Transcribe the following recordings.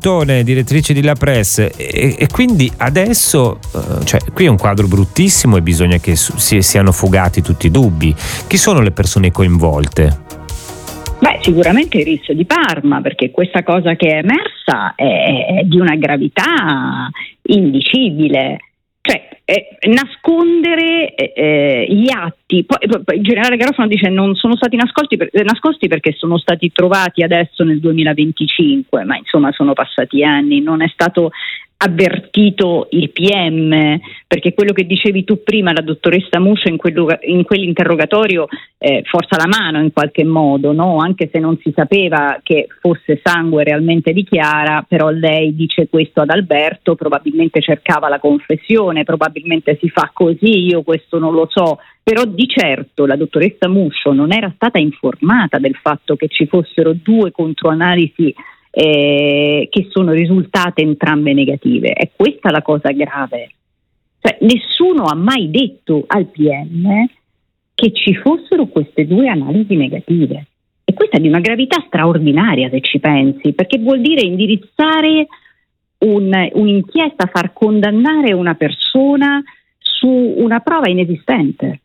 Guttone, direttrice di La Presse, e quindi adesso, cioè, qui è un quadro bruttissimo e bisogna che siano fugati tutti i dubbi. Chi sono le persone coinvolte? Beh, sicuramente il RIS di Parma, perché questa cosa che è emersa è di una gravità indicibile. Cioè, nascondere gli atti, poi il generale Garofano dice non sono stati nascosti perché sono stati trovati adesso nel 2025, ma insomma sono passati anni, non è stato avvertito il PM, perché quello che dicevi tu prima, la dottoressa Muscio in quell'interrogatorio forza la mano in qualche modo, no? Anche se non si sapeva che fosse sangue realmente di Chiara, però lei dice questo ad Alberto, probabilmente cercava la confessione, probabilmente si fa così, io questo non lo so, però di certo la dottoressa Muscio non era stata informata del fatto che ci fossero 2 controanalisi che sono risultate entrambe negative. È questa la cosa grave. Cioè, nessuno ha mai detto al PM che ci fossero queste 2 analisi negative, e questa è di una gravità straordinaria, se ci pensi, perché vuol dire indirizzare un'inchiesta, far condannare una persona su una prova inesistente.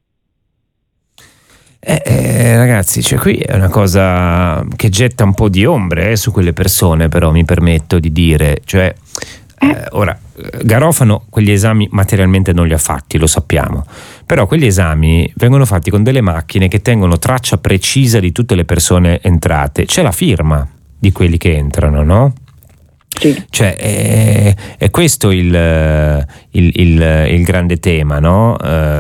Ragazzi, cioè, qui è una cosa che getta un po' di ombre su quelle persone, però mi permetto di dire, cioè, ora Garofano quegli esami materialmente non li ha fatti, lo sappiamo, però quegli esami vengono fatti con delle macchine che tengono traccia precisa di tutte le persone entrate, c'è la firma di quelli che entrano, no? Sì. Cioè è questo il grande tema, no?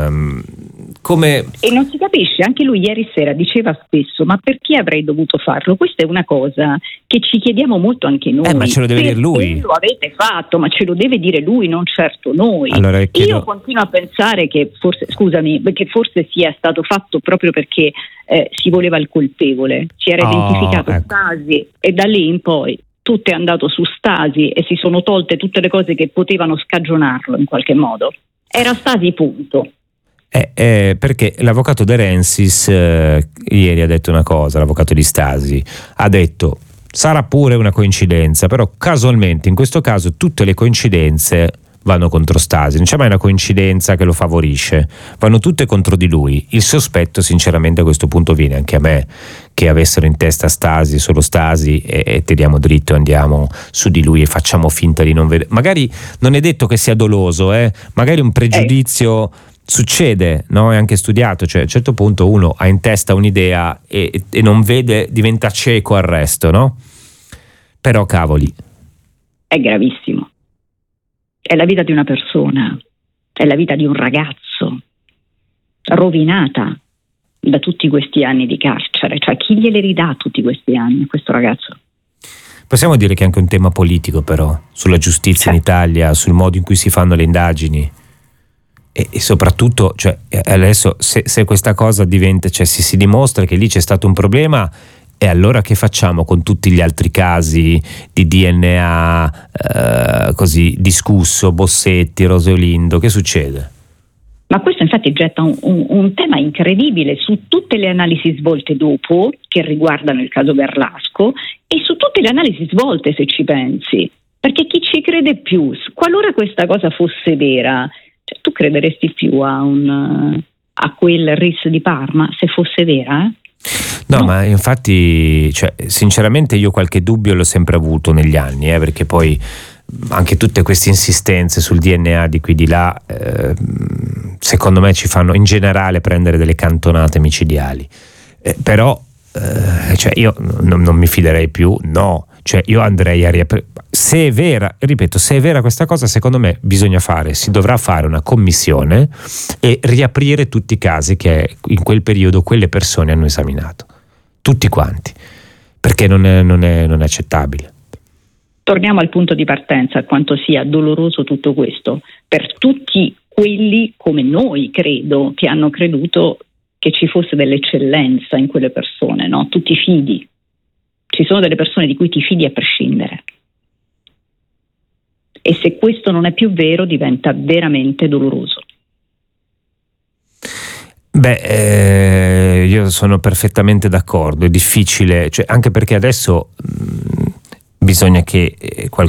E non si capisce, anche lui ieri sera diceva spesso, ma perché avrei dovuto farlo? Questa è una cosa che ci chiediamo molto anche noi. Ma ce lo deve dire lui. Lo avete fatto, ma ce lo deve dire lui, non certo noi. Allora, io continuo a pensare che forse sia stato fatto proprio perché si voleva il colpevole, si era identificato Stasi, e da lì in poi tutto è andato su Stasi e si sono tolte tutte le cose che potevano scagionarlo in qualche modo. Era Stasi, punto. Perché l'avvocato De Rensis ieri ha detto una cosa, l'avvocato di Stasi ha detto sarà pure una coincidenza, però casualmente in questo caso tutte le coincidenze vanno contro Stasi, non c'è mai una coincidenza che lo favorisce, vanno tutte contro di lui. Il sospetto sinceramente a questo punto viene anche a me, che avessero in testa Stasi, solo Stasi, e tiriamo dritto, andiamo su di lui e facciamo finta di non vedere. Magari non è detto che sia doloso, magari un pregiudizio succede, no? È anche studiato, cioè a un certo punto uno ha in testa un'idea e non vede, diventa cieco al resto, no? Però cavoli, è gravissimo, è la vita di una persona, è la vita di un ragazzo rovinata da tutti questi anni di carcere, cioè chi gliele ridà tutti questi anni a questo ragazzo? Possiamo dire che è anche un tema politico, però, sulla giustizia in Italia, sul modo in cui si fanno le indagini. E soprattutto, cioè, adesso se questa cosa diventa, cioè si dimostra che lì c'è stato un problema, e allora che facciamo con tutti gli altri casi di DNA così discusso, Bossetti, Rosolindo, che succede? Ma questo infatti getta un tema incredibile su tutte le analisi svolte dopo, che riguardano il caso Berlasco, e su tutte le analisi svolte, se ci pensi, perché chi ci crede più? Qualora questa cosa fosse vera, tu crederesti più a quel RIS di Parma se fosse vera? No, ma infatti, cioè, sinceramente io qualche dubbio l'ho sempre avuto negli anni, perché poi anche tutte queste insistenze sul DNA di qui di là, secondo me ci fanno in generale prendere delle cantonate micidiali, però cioè io non mi fiderei più, no. Cioè io andrei a riaprire, se è vera, ripeto, se è vera questa cosa, secondo me si dovrà fare una commissione e riaprire tutti i casi che in quel periodo quelle persone hanno esaminato, tutti quanti, perché non è accettabile. Torniamo al punto di partenza, a quanto sia doloroso tutto questo per tutti quelli come noi, credo, che hanno creduto che ci fosse dell'eccellenza in quelle persone, no? Tu ti fidi. Ci sono delle persone di cui ti fidi a prescindere, e se questo non è più vero diventa veramente doloroso. Io sono perfettamente d'accordo, è difficile, cioè, anche perché adesso bisogna che